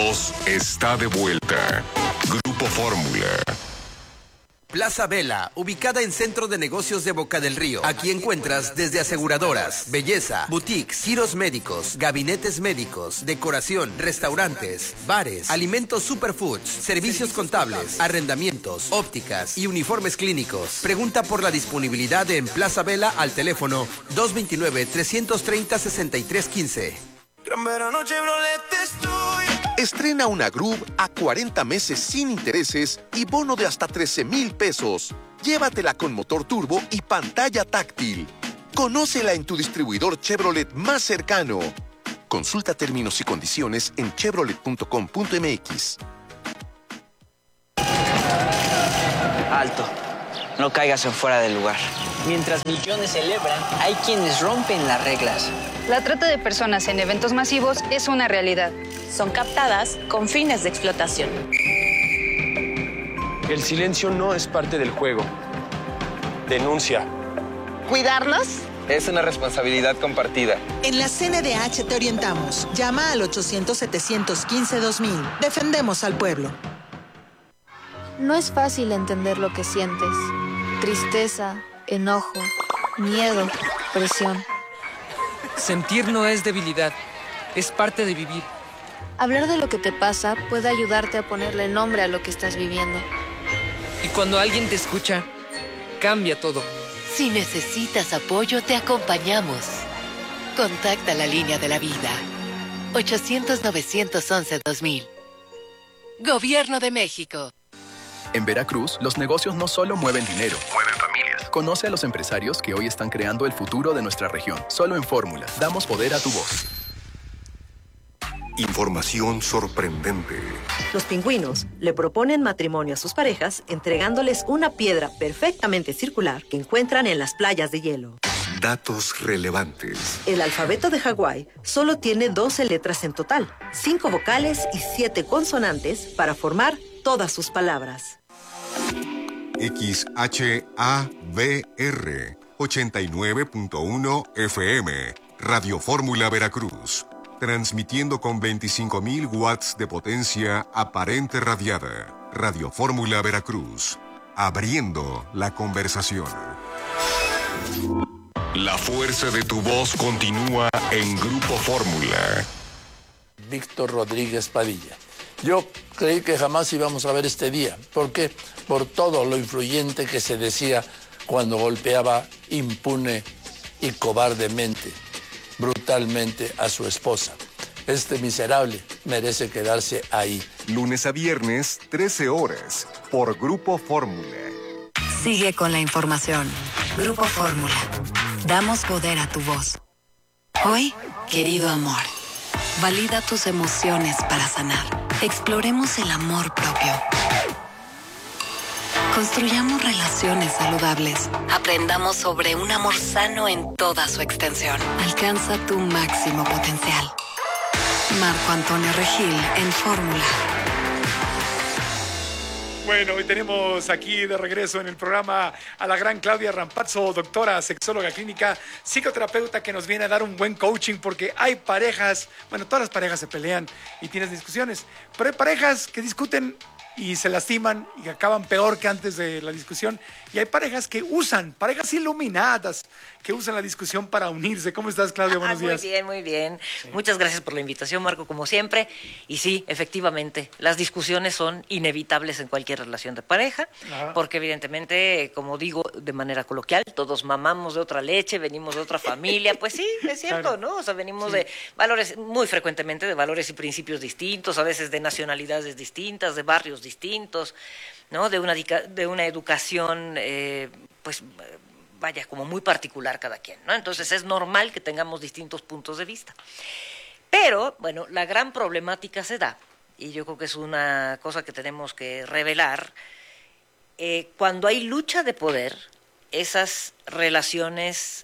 voz está de vuelta. Grupo Fórmula. Plaza Vela, ubicada en Centro de Negocios de Boca del Río. Aquí encuentras desde aseguradoras, belleza, boutiques, giros médicos, gabinetes médicos, decoración, restaurantes, bares, alimentos superfoods, servicios contables, arrendamientos, ópticas y uniformes clínicos. Pregunta por la disponibilidad en Plaza Vela al teléfono 229-330-6315. Gran Verano Chevrolet estoy. Estrena una Groove a 40 meses sin intereses y bono de hasta 13,000 pesos. Llévatela con motor turbo y pantalla táctil. Conócela en tu distribuidor Chevrolet más cercano. Consulta términos y condiciones en chevrolet.com.mx. Alto. No caigas en fuera del lugar. Mientras millones celebran, hay quienes rompen las reglas. La trata de personas en eventos masivos es una realidad. Son captadas con fines de explotación. El silencio no es parte del juego. Denuncia. ¿Cuidarnos? Es una responsabilidad compartida. En la CNDH te orientamos. Llama al 800-715-2000. Defendemos al pueblo. No es fácil entender lo que sientes. Tristeza, enojo, miedo, presión. Sentir no es debilidad, es parte de vivir. Hablar de lo que te pasa puede ayudarte a ponerle nombre a lo que estás viviendo. Y cuando alguien te escucha, cambia todo. Si necesitas apoyo, te acompañamos. Contacta la línea de la vida. 800-911-2000. Gobierno de México. En Veracruz, los negocios no solo mueven dinero, mueven familias. Conoce a los empresarios que hoy están creando el futuro de nuestra región. Solo en Fórmula, damos poder a tu voz. Información sorprendente. Los pingüinos le proponen matrimonio a sus parejas entregándoles una piedra perfectamente circular que encuentran en las playas de hielo. Datos relevantes. El alfabeto de Hawái solo tiene 12 letras en total, 5 vocales y 7 consonantes para formar todas sus palabras. XHABR 89.1 FM, Radio Fórmula Veracruz, transmitiendo con 25,000 watts de potencia aparente radiada. Radio Fórmula Veracruz, abriendo la conversación. La fuerza de tu voz continúa en Grupo Fórmula. Víctor Rodríguez Padilla. Yo creí que jamás íbamos a ver este día. ¿Por qué? Por todo lo influyente que se decía cuando golpeaba impune y cobardemente, brutalmente a su esposa. Este miserable merece quedarse ahí. Lunes a viernes, 13 horas, por Grupo Fórmula. Sigue con la información. Grupo Fórmula. Damos poder a tu voz. Hoy, querido amor, valida tus emociones para sanar. Exploremos el amor propio. Construyamos relaciones saludables. Aprendamos sobre un amor sano en toda su extensión. Alcanza tu máximo potencial. Marco Antonio Regil en Fórmula. Bueno, hoy tenemos aquí de regreso en el programa a la gran Claudia Rampazzo, doctora, sexóloga clínica, psicoterapeuta, que nos viene a dar un buen coaching, porque hay parejas, bueno, todas las parejas se pelean y tienes discusiones, pero hay parejas que discuten y se lastiman y acaban peor que antes de la discusión. Y hay parejas que usan, parejas iluminadas, que usan la discusión para unirse. ¿Cómo estás, Claudia? Buenos días. Muy bien, muy bien. Sí. Muchas gracias por la invitación, Marco, como siempre. Y sí, efectivamente, las discusiones son inevitables en cualquier relación de pareja, porque evidentemente, como digo de manera coloquial, todos mamamos de otra leche, venimos de otra familia. Pues sí, es cierto, ¿no? O sea, venimos de valores, muy frecuentemente de valores y principios distintos, a veces de nacionalidades distintas, de barrios distintos, ¿no? De una educación, pues, vaya, como muy particular cada quien, ¿no? Entonces es normal que tengamos distintos puntos de vista. Pero, bueno, la gran problemática se da, y yo creo que es una cosa que tenemos que revelar, cuando hay lucha de poder, esas relaciones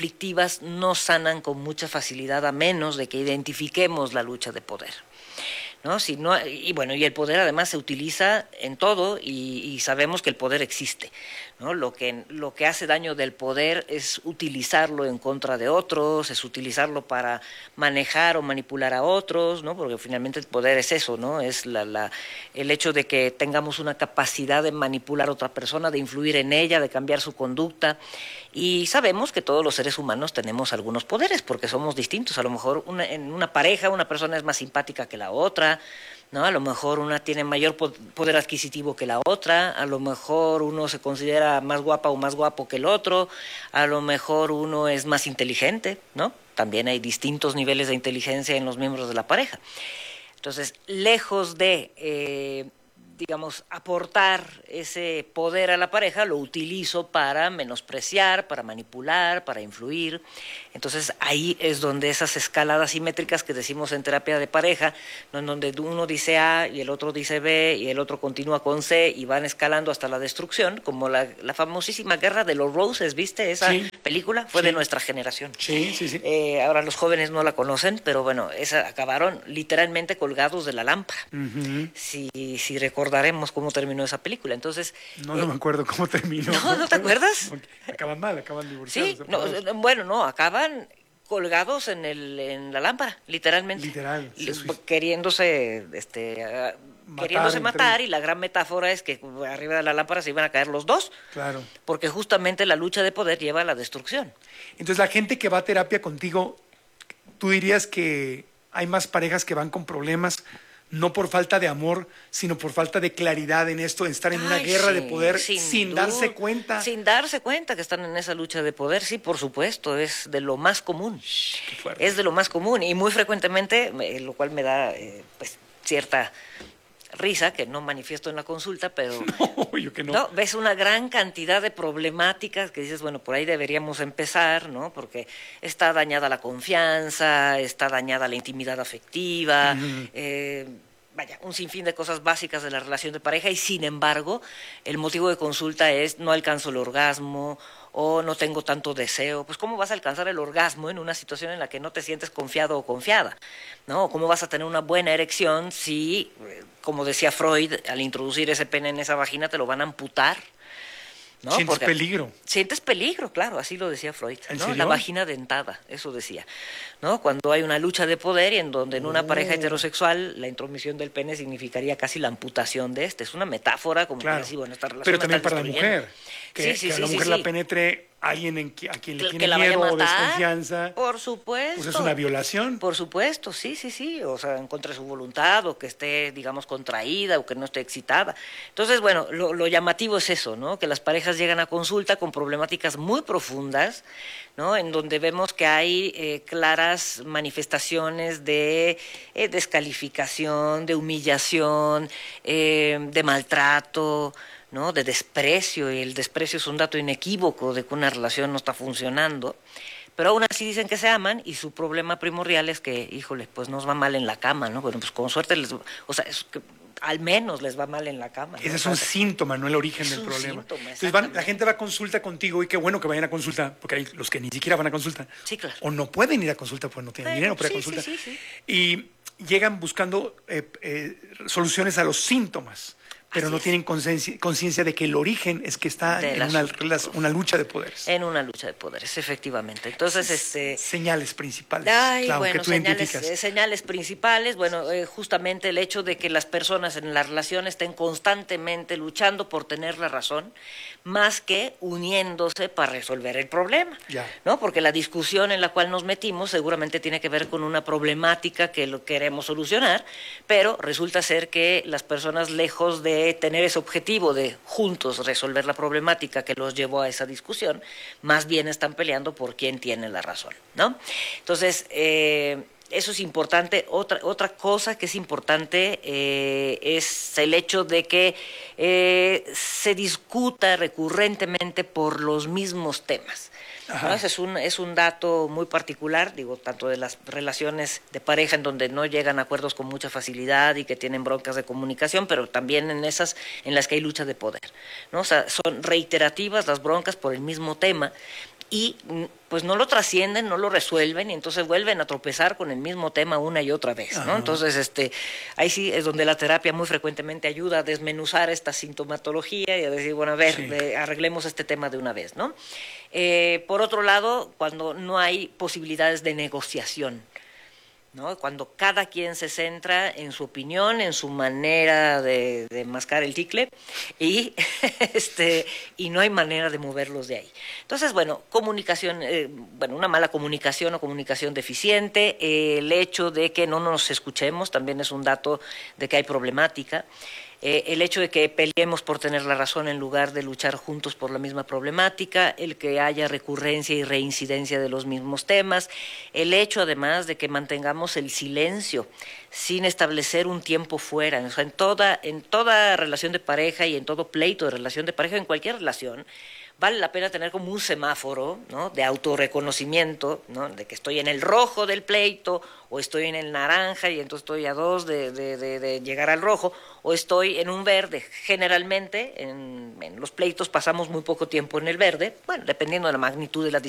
conflictivas no sanan con mucha facilidad, a menos de que identifiquemos la lucha de poder. ¿no? Si no, y bueno, y el poder además se utiliza en todo y sabemos que el poder existe, ¿no? Lo que hace daño del poder es utilizarlo en contra de otros, es utilizarlo para manejar o manipular a otros, ¿no? Porque finalmente el poder es eso, ¿no? Es el hecho de que tengamos una capacidad de manipular a otra persona, de influir en ella, de cambiar su conducta. Y sabemos que todos los seres humanos tenemos algunos poderes porque somos distintos. A lo mejor en una pareja una persona es más simpática que la otra, ¿no? A lo mejor una tiene mayor poder adquisitivo que la otra, a lo mejor uno se considera más guapa o más guapo que el otro, a lo mejor uno es más inteligente, ¿no? También hay distintos niveles de inteligencia en los miembros de la pareja. Entonces, lejos de, digamos, aportar ese poder a la pareja, lo utilizo para menospreciar, para manipular, para influir. Entonces ahí es donde esas escaladas simétricas que decimos en terapia de pareja, ¿no? En donde uno dice A y el otro dice B y el otro continúa con C y van escalando hasta la destrucción, como la famosísima Guerra de los Roses, ¿viste? Esa película fue de nuestra generación. Sí, sí, sí. Ahora los jóvenes no la conocen, pero bueno, acabaron literalmente colgados de la lámpara. Si recordaremos cómo terminó esa película. Entonces, no me acuerdo cómo terminó. ¿No te acuerdas? Acaban mal, acaban divorciados. Sí, no, acaban colgados en la lámpara, literalmente. Literal. Queriéndose matar, y la gran metáfora es que arriba de la lámpara se iban a caer los dos. Claro. Porque justamente la lucha de poder lleva a la destrucción. Entonces, la gente que va a terapia contigo, ¿tú dirías que hay más parejas que van con problemas no por falta de amor, sino por falta de claridad en esto, en estar en una guerra de poder sin darse cuenta? Sin darse cuenta que están en esa lucha de poder, sí, por supuesto, es de lo más común. Qué fuerte. Es de lo más común y muy frecuentemente, lo cual me da pues cierta risa, que no manifiesto en la consulta, pero yo que no. Ves una gran cantidad de problemáticas que dices, bueno, por ahí deberíamos empezar, ¿no? Porque está dañada la confianza, está dañada la intimidad afectiva, un sinfín de cosas básicas de la relación de pareja, y sin embargo, el motivo de consulta es no alcanzo el orgasmo o no tengo tanto deseo. Pues ¿cómo vas a alcanzar el orgasmo en una situación en la que no te sientes confiado o confiada? ¿No? ¿Cómo vas a tener una buena erección si, como decía Freud, al introducir ese pene en esa vagina te lo van a amputar? ¿No? Sientes peligro. Sientes peligro, claro, así lo decía Freud, ¿En ¿no? serio? La vagina dentada, eso decía, ¿no? Cuando hay una lucha de poder y en donde en una pareja heterosexual la intromisión del pene significaría casi la amputación de este. Es una metáfora como claro. que decir, bueno, esta relación pero también para la mujer, que a la mujer la penetre alguien a quien le tiene miedo o desconfianza. Por supuesto. Pues es una violación. Por supuesto, sí. O sea, en contra de su voluntad, o que esté, digamos, contraída, o que no esté excitada. Entonces, bueno, lo llamativo es eso, ¿no? Que las parejas llegan a consulta con problemáticas muy profundas, ¿no? En donde vemos que hay claras manifestaciones de descalificación, de humillación, de maltrato, ¿no? De desprecio, y el desprecio es un dato inequívoco de que una relación no está funcionando, pero aún así dicen que se aman y su problema primordial es que, híjole, pues nos va mal en la cama, ¿no? Bueno, pues con suerte al menos les va mal en la cama, ¿no? Ese es un síntoma, no el origen del problema. Entonces la gente va a consulta contigo y qué bueno que vayan a consulta, porque hay los que ni siquiera van a consulta. Sí, claro. O no pueden ir a consulta porque no tienen dinero para consulta. Sí. Y llegan buscando soluciones a los síntomas, pero no tienen conciencia de que el origen es que está en una lucha de poderes. En una lucha de poderes, efectivamente. Entonces, señales principales, que tú identificas. Señales principales, justamente el hecho de que las personas en la relación estén constantemente luchando por tener la razón, más que uniéndose para resolver el problema, ¿no? Porque la discusión en la cual nos metimos seguramente tiene que ver con una problemática que lo queremos solucionar, pero resulta ser que las personas, lejos de tener ese objetivo de juntos resolver la problemática que los llevó a esa discusión, más bien están peleando por quién tiene la razón, ¿no? Entonces, eso es importante. Otra cosa que es importante es el hecho de que se discuta recurrentemente por los mismos temas, ¿no? Ese es un dato muy particular, tanto de las relaciones de pareja en donde no llegan a acuerdos con mucha facilidad y que tienen broncas de comunicación, pero también en esas en las que hay lucha de poder, ¿no? O sea, son reiterativas las broncas por el mismo tema. y pues no lo trascienden, no lo resuelven y entonces vuelven a tropezar con el mismo tema una y otra vez, ¿no? Entonces, ahí sí es donde la terapia muy frecuentemente ayuda a desmenuzar esta sintomatología y a decir, bueno, a ver, arreglemos este tema de una vez, ¿no? Por otro lado, cuando no hay posibilidades de negociación, ¿no? Cuando cada quien se centra en su opinión, en su manera de mascar el chicle y y no hay manera de moverlos de ahí. Entonces, bueno, comunicación, una mala comunicación o comunicación deficiente, el hecho de que no nos escuchemos también es un dato de que hay problemática. El hecho de que peleemos por tener la razón en lugar de luchar juntos por la misma problemática, el que haya recurrencia y reincidencia de los mismos temas, el hecho además de que mantengamos el silencio sin establecer un tiempo fuera, o sea, en toda relación de pareja y en todo pleito de relación de pareja, en cualquier relación, vale la pena tener como un semáforo, ¿no?, de autorreconocimiento, ¿no?, de que estoy en el rojo del pleito, o estoy en el naranja y entonces estoy a 2 de llegar al rojo, o estoy en un verde. Generalmente en los pleitos pasamos muy poco tiempo en el verde, bueno, dependiendo de la magnitud de la